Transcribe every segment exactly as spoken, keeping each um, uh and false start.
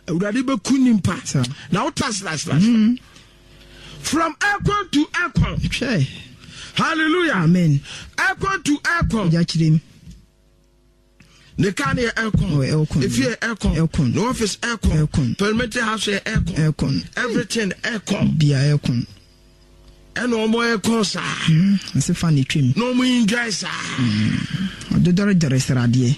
Awurade be kunimpa. Now pass last last. From aircon to aircon. Okay. Hallelujah. Amen. Aircon to aircon. Jachrim. The can here aircon. If you aircon. Aircon. No office aircon. Aircon. Parliamentary house here aircon. Aircon. Everything aircon. Be aircon. And no more aircon sir. Hmm. It's a funny trim. No more enjoy sir. Hmm. The director is ready.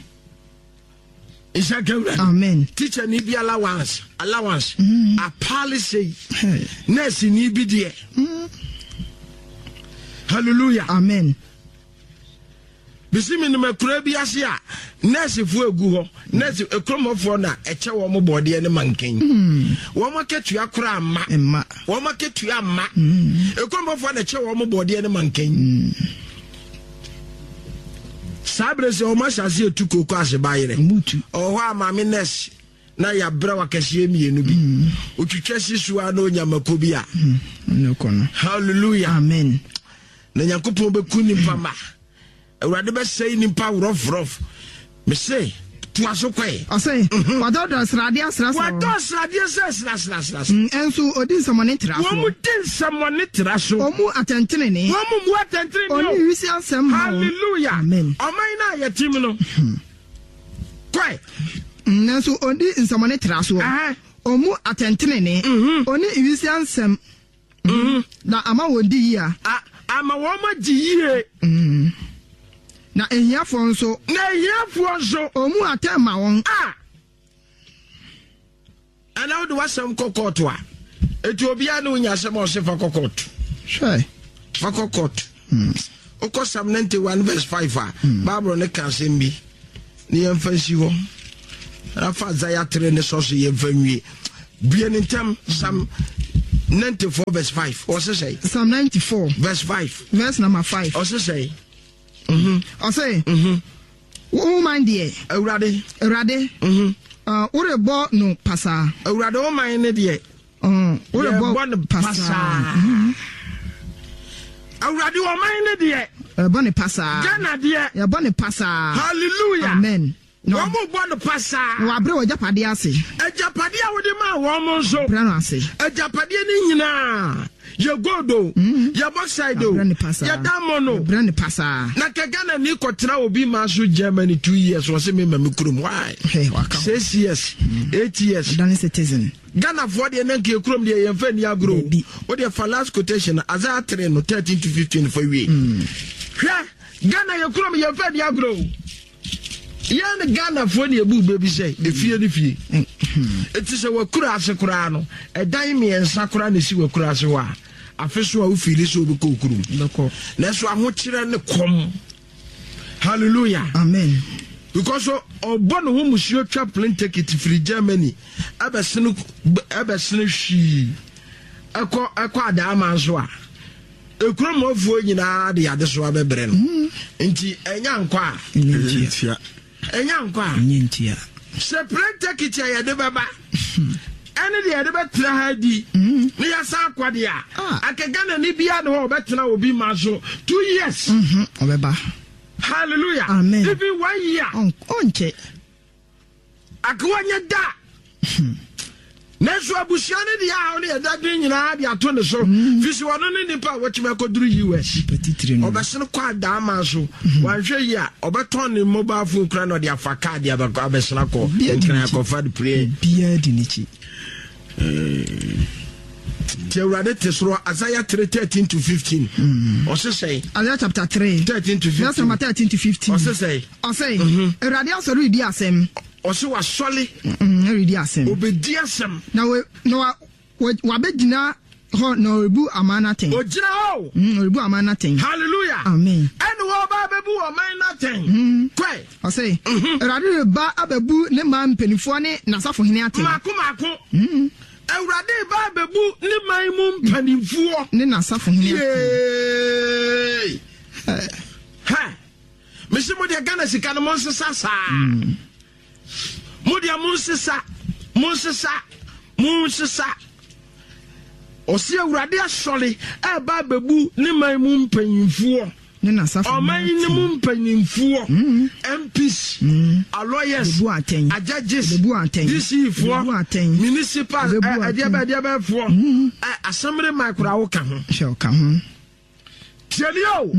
Amen. Teacher need be allowance. Allowance. Mm. A policy. Hey. Nurse need be there. Mm. Hallelujah. Amen. Bisi me no makura bi ase a nurse fu egu ho nurse ekromofo na eche wo mo bode ne manken. Wo maketu akora amma. Emma. Wo maketu amma. Ekromofo na eche wo mo bode ne manken. Sabre se o ma shase etuko ko ase bayire mutu o ho amame nurse na ya bra wakahie mienu bi otwitwa sisua na onyamako bi a nkono hallelujah amen na yakopon be kunimpa ma awurade be sei nimpa rof rof me say to asokwe o say wadodo srade asra so wadodo srade asra asra asra enso odin samone tra so wo mu din samone tra so o mu atentene ne wo mu mu atentene ne oni wisi asem hallelujah amen oman na ya tim no kwe enso odin samone tra so o mu atentene ne oni wisi asem na ama wodi ya ama wo ma giye na ehiafo nso na ehiafo nso omu atema won ah ana wo wasem kokoto a etu obia na unya asem o se fa kokoto sure fa kokoto mm oko Psalm ninety-one verse five a Bible ne kan sem bi ne yemfa si ho rafa Isaiah three ne so so yemfa nwie bia ne ntam Psalm ninety-four verse five o se say Psalm ninety-four verse five verse number five o se say mhm o say mhm wo mind there awurade awurade mhm uh wo bo no pasa awurade wo mind ne there mhm wo bo no pasa awurade wo mind ne there e bo ne pasa Ghana there e bo ne pasa hallelujah amen no mo bo no pasa wo abre wo japade ase ajapade a wo de ma wo mo nso bra no ase ajapade ni nyina ye godo ye boxido ye damono brand pasa na kagana ni kotra obi ma so Germany two years was me ma mikurum why hey waka six years eight years dan citizen Ghana for the na ke kurum de ye fa ni agro o de for last quotation Isaiah three no thirteen to fifteen for we hwa Ghana ye kurum ye fa ni agro yan Ghana for the ebu baby say the fear the fear it is a wakura asekura no e dan me ensa kura na si wakura ase wa afeso a ufiri so be kokuru loko na so ahokire ne kom hallelujah amen because obono ho musio twa plane ticket free Germany abesene abesene hwi akọ akọ adama so a ekromofuo nyina de yade so abebre no nti enya nkwa ntia enya nkwa ntia se plane ticket ya de baba ene de de betra ha di ne ya sa akwade a akagana ni bia ne ho betena obi ma so two years mhm obeba hallelujah amen even one year onche akwanya da neso abusia ne dia ha ne da din nyina dia to ne so fisi wono ne nipa wotime akoduru U S obesene kwa da ma so wanhwe yi a obeton ne mobile phone kra no dia fa card dia abesena ko nkran akofa de pray bia di nichi Teurade tesoro Isaiah three thirteen to fifteen. O se say Isaiah chapter three thirteen to fifteen. Verse number thirteen to fifteen. O se say O say Erade asori di asem. O se wa soli mm ready asem. Obedi asem. Na we no wa begina ho no rebu amana ten. Ogina ho. Mm rebu amana ten. Hallelujah. Amen. And wo ba bebu amana ten. Kwe. O say Erade ba abebu ne ma mpanifo ne nasafo hene aten. Mako mako. Mm. Awurade ba bebu ni maimum panimfuo ni nasafo hene ha mesi mo de Ghana sika no monsesa sa mo de monsesa monsesa monsesa o se awurade asole e ba bebu ni maimum panimfuo Omaini mumpenimfuo M Ps lawyers judges D C for municipal adiaba adiaba for assembly micro woka ho sure ka ho tielio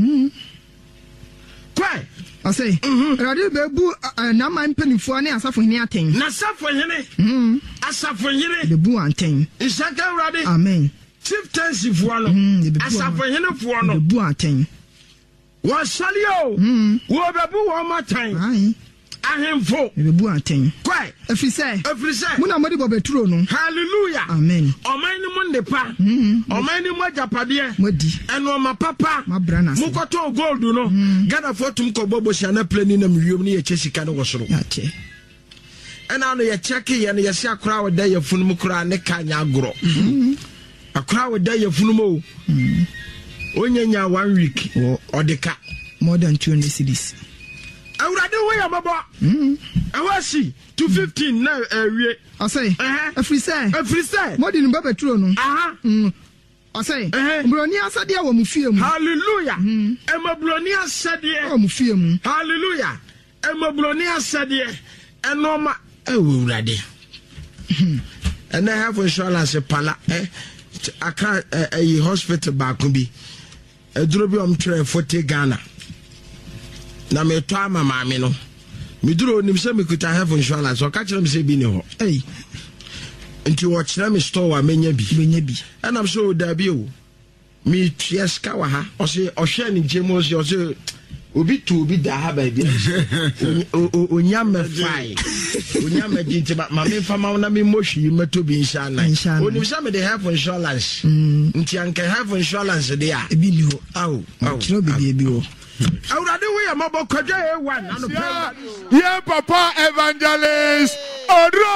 kwai I say radio bebu na man penimfuo ne asafo hene aten na asafo hene asafo hene bebu aten isaka urade amen chief tensi fuo no asafo hene fuo no bebu aten Wasalio, wo bebu wo matan. Aye. Ahemfo. Bebu aten. Kwai. Efrise. Efrise. Muna modi bobeturo no. Hallelujah. Amen. Oman ni munde pa. Oman ni mo japade. Modi. Eno ma papa. Ma brana. Mukoto gold no. Gada fotum ko bobo sia na plani na miwom ni ye chesika no wosoro. Ya che. Ena no ye check ye no ye sia kra wo da ye funum kra ne kanya agro. Akra wo da ye funum o. Onyanya one week or the cat more than two hundred cities. I would have way about mm I was see two fifteen now. I say a free say a free say more than Baba Trono. Aha. I say Bronia Sadia wa mufium. Hallelujah. Emma Bronia Sadia mufium. Hallelujah. Emma Bronia Sadia and Norma oh ready. And I have insurance a pala eh I can't a hospital back could be. Eduro bi om tire forty Ghana na me to ama maame no me duro nim se me kuta health insurance o ka kire me se bi ni ho eh nti wo kire me store wa menya bi menya bi enam so da bi o me tieska wa ha o se o hwe ni jemo o se obi tu obi da ha ba bi o nyame fai o nyame dinti ma me fama na me mohwi mato bi inshallah o nim se me the health insurance nti anke health insurance de a ebi ni ho aw aw kiro bi bi ho awurade we ya mabo kwadwa e one anu pa ye papa evangelist Odro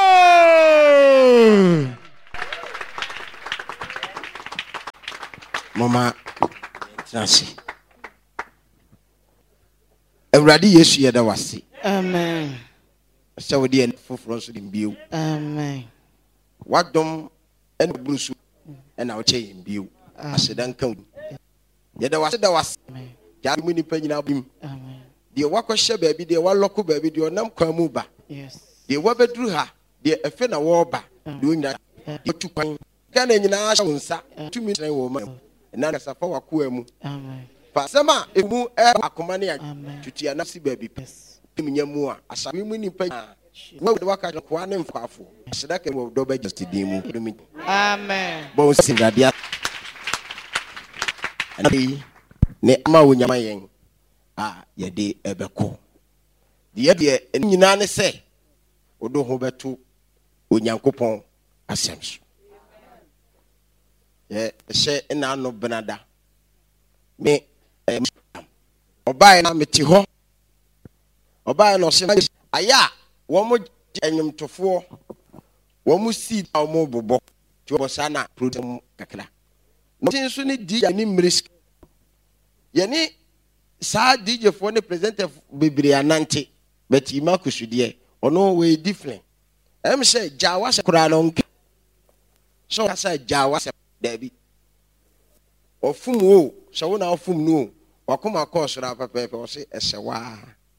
mama transi awurade Yesu ye da wase amen se wo de foforo so dim biu amen wadom en brusu en a wo che biu asedan kan ye da wase da wase ya mu ni panyina bim amen de wakɔhye baabi de walɔko baabi de onam kwan mu ba yes de wabeduru ha de efe na wo ba de onyina de tu kwan kana nyina ahye wonsa tumi tren wo ma na na safa wakoa mu amen fa sama emu e akoma ne ya tutia na si baabi nya mu a asabe mu ni panya wo de waka kwa ne mfafo aseda ke wo do ba just din mu amen bon sinradia ne ama wonyama yen a yede ebeko de de nyina ne se odo ho beto onyankopon asemso ye se na no benada me obae na meti ho obae no se aya wo mo enyumtofo wo mo seed a mo bobo ti wo sana program kakra no tin so ne di ni mrisk ye ni sa D J for the presenter bebre anante but ima kusudie ono we different em say jawa se kura no nke so say jawa se dabi ofum o so wo na ofum no wakoma course ra pepepe o se esewa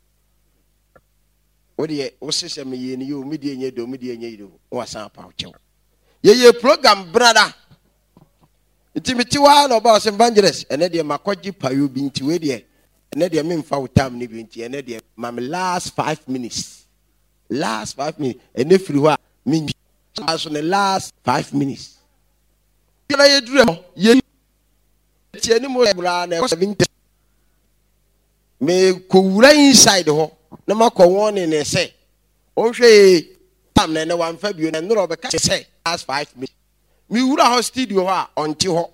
o de o se se me ye ni yo me de nye do me de nye do o asan pa o chew ye ye program brother intimity wa no ba o se evangelist ene de makoji payo bi nti we de ene de me mfa utam ni bi nti ene de mam last five minutes last five minutes ene free ho me so the last five minutes kila ye dure ye ti ene mo bra na seventy me ko wura inside ho na makọ won ne se o hwe tam na ne wan fa bio na no be ka se last five minutes mi wura ho studio ho a onti ho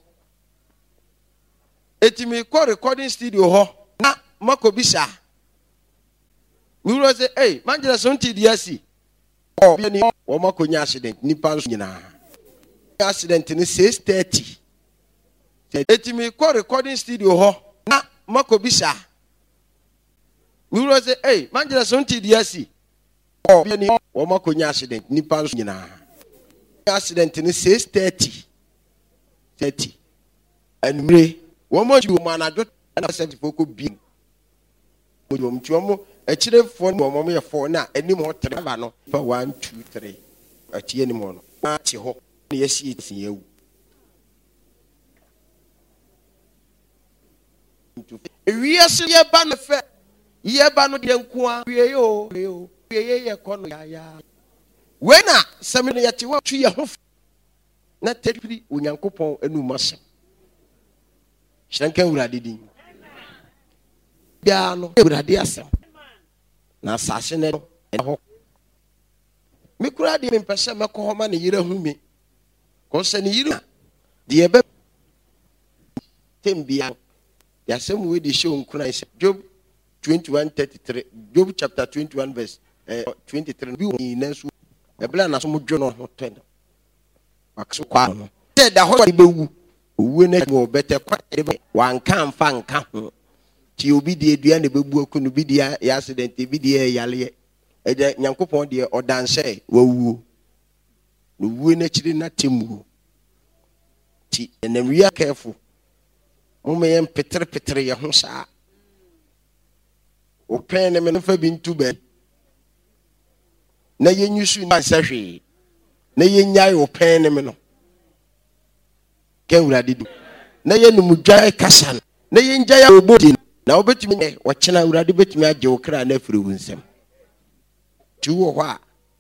etimi ko recording studio ho na mako bisa mi wura say hey manjira so nti dia si o bi ni o mako nya accident ni pa nyina accident ni six thirty etimi ko recording studio ho na mako bisa we will say hey manjira so nti dia si o bi ni o mako nya accident ni pa nyina accident ni six thirty thirty and me wo mo ju ma na do and I said for could be a children for mommy for now any more trevano for one two three a tier more yes it's you we are still a ban of fair ye ban of young qua yo ye con ya when a seminary at you to your hoof not take when young coupon a new muscle shanken radidin Biano, Radiasem. Now, Sassin, and Hawk. Me could in person, Macoman, a year of me. Concern you, dear Beb. Tim Bian. There are some way the show Christ. Job twenty-one thirty-three. Job chapter twenty-one, verse twenty-three. A plan as much journal not ten. Maxo Quam. Said the whole boo. Win it more better. One can't find come. Ti obi de aduane bebu akunu bi de accident bi de yale e de nyankopon de odanse wawuo no wuo na chiri na temu ti enam we are careful mo me yem petre petre ye ho saa o pen ne me no fa bi ntu be na yenyusu na sahwe na yenyai o pen ne me no kewura didu na yenum dwa kasa na yenjaya obodi na obetumi wachena urade betumi agye okra na afiri wunsem tuwo hwa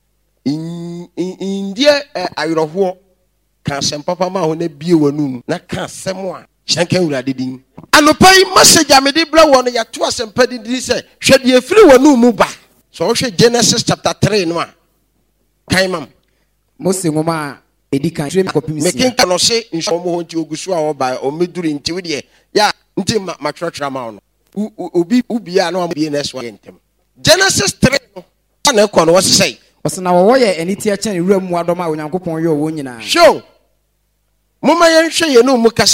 indie ayroho ka sempapa ma ho na bie wanum na ka asem a shanka urade din anopai message amede bla wo no yato asempa din se hwede afiri wanum mu ba so wo hwe Genesis chapter three no a kan mam Mose ngoma edikan three kopimisi mekin ka no se nsomo ho nti ogusu a wo ba o meduri nti we de ya nti ma twatwa ma no Ubi ubia no be next one intem Genesis three na ko no wose say osna wo ye eniti a chan ewura mu adoma onyankopon ye owo nyina show mama ye nhwe ye no mu kasa